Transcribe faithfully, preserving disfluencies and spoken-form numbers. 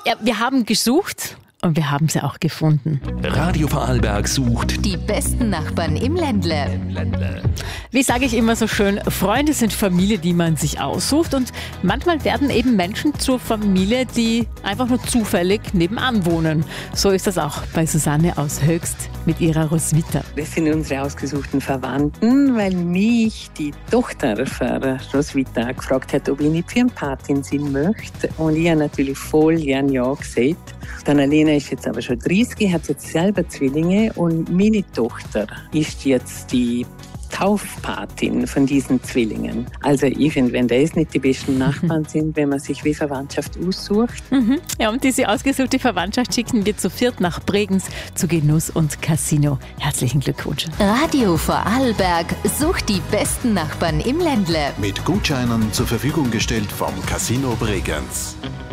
Ja, wir haben gesucht und wir haben sie auch gefunden. Radio Vorarlberg sucht Die besten Nachbarn im Ländle. Wie sage ich immer so schön, Freunde sind Familie, die man sich aussucht, und manchmal werden eben Menschen zur Familie, die einfach nur zufällig nebenan wohnen. So ist das auch bei Susanne aus Höchst mit ihrer Roswitha. Das sind unsere ausgesuchten Verwandten, weil mich die Tochter von Roswitha gefragt hat, ob ich nicht Firmenpatin sein möchte. Und ich habe natürlich voll gern ja gesagt. Die Annalena ist jetzt aber schon dreißig, hat jetzt selber Zwillinge, und meine Tochter ist jetzt die Taufpatin von diesen Zwillingen. Also ich finde, wenn das nicht die besten Nachbarn sind, wenn man sich wie Verwandtschaft aussucht. Mhm. Ja, und diese ausgesuchte Verwandtschaft schicken wir zu viert nach Bregenz zu Genuss und Casino. Herzlichen Glückwunsch. Radio Vorarlberg sucht die besten Nachbarn im Ländle. mit Gutscheinen zur Verfügung gestellt vom Casino Bregenz.